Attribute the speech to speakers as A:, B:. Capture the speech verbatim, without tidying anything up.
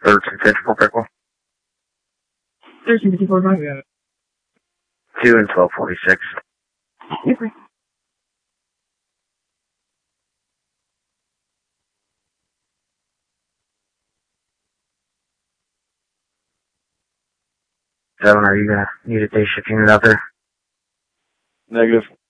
A: thirteen fifty-four Pickle.
B: thirteen fifty-four, John.
A: two and twelve forty-six.
B: Yes, sir.
A: Seven, are you gonna need a day shift unit out there?
C: Negative.